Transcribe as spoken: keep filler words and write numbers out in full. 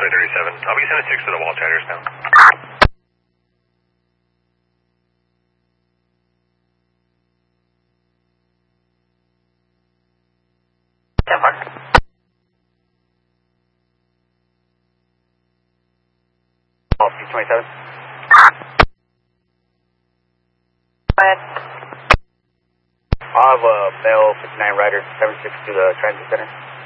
Charlie thirty-seven. I'll be sending six to the wall chatters now. ten four. Oh, P twenty-seven. Go ahead. I'll have a male fifty-nine rider, seven six to the transit center.